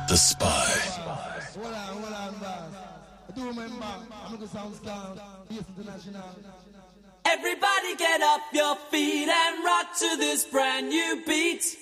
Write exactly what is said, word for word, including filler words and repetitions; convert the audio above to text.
The Spy. Hold on, hold on, boss. I do remember, I'm going to sound star, yes, international. Everybody get up your feet and rock to this brand new beat.